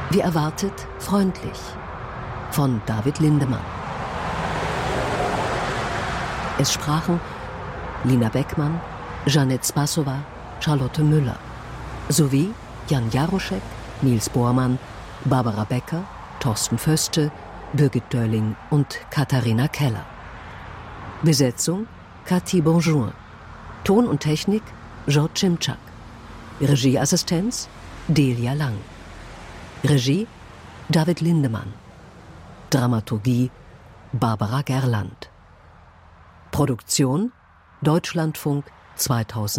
Wie erwartet, freundlich. Von David Lindemann. Es sprachen Lina Beckmann, Jeanette Spassowa, Charlotte Müller sowie Jan Jaroschek, Niels Bormann, Barbara Becker, Thorsten Föste, Birgit Dörling und Katharina Keller. Besetzung Cathy Bonjour. Ton und Technik George Cimczak. Regieassistenz Delia Lang. Regie David Lindemann. Dramaturgie Barbara Gerland. Produktion Deutschlandfunk 2000